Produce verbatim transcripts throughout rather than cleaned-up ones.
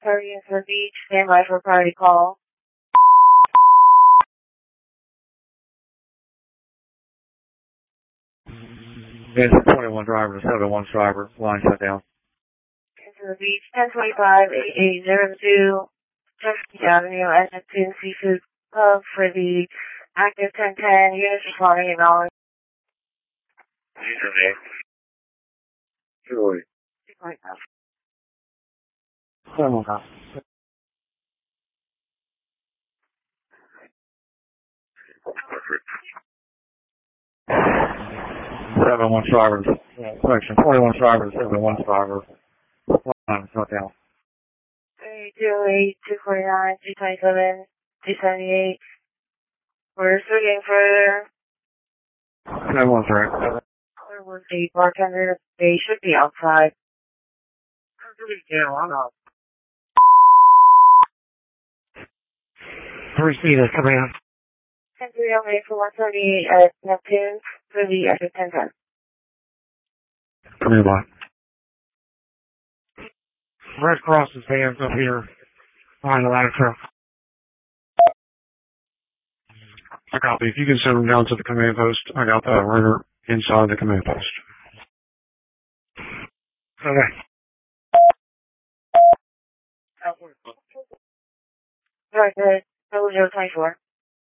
Party in Sur Beach. Stand by for priority call. Yes, twenty-one driver, seven one driver, line shut down. Into the beach, ten twenty-five, eight eight zero two, Chesapeake Avenue, exit two, Seafood Club for the active ten ten, units responding acknowledged. Username. Julie. Seven one cop. Seven one drivers, section twenty-one drivers, seven one drivers, line shut down. three two eight, two forty-nine, two twenty-seven, two seventy-eight. We're swinging further. Seven one three. There was the bartender. They should be outside. Yeah, why not? Three seater, come in. ten three oh eight for one thirty-eight at Neptune for the exit ten ten. Come here, boy. Red Cross is hands up here behind the ladder truck. I copy. If you can send them down to the command post, I got the runner inside the command post. Okay. Right, good. That was zero twenty-four.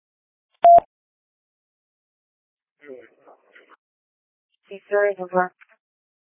Six thirty, confirm.